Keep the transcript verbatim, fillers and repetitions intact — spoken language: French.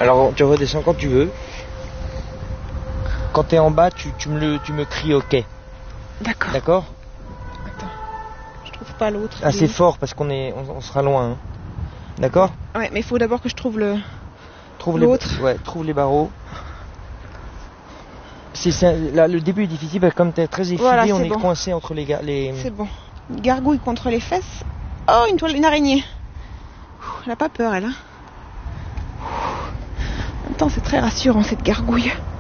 Alors tu redescends quand tu veux. Quand t'es en bas, tu, tu, me, le, tu me cries ok. D'accord. D'accord. Attends, je trouve pas l'autre. Assez fort parce qu'on est, on, on sera loin. Hein. D'accord. Ouais, mais il faut d'abord que je trouve le. Trouve l'autre. Les, ouais, trouve les barreaux. C'est, c'est, là, le début est difficile parce que comme t'es très effilé, voilà, on est bon. Coincé entre les, les... C'est bon. Une gargouille contre les fesses. Oh, une toile, une araignée. Elle a pas peur, elle. Hein. En même temps, c'est très rassurant cette gargouille.